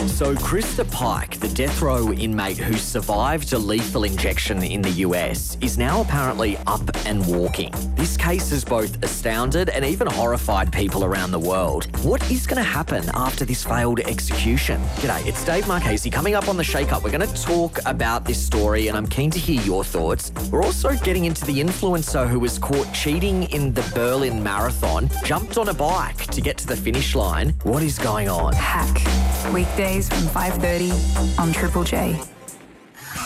So Krista Pike, the death row inmate who survived a lethal injection in the US, is now apparently up and walking. This case has both astounded and even horrified people around the world. What is going to happen after this failed execution? G'day, it's Dave Marchese. Coming up on The Shake Up, we're going to talk about this story and I'm keen to hear your thoughts. We're also getting into the influencer who was caught cheating in the Berlin Marathon, jumped on a bike to get to the finish line. What is going on? Hack. Weekdays from 5:30 on Triple J.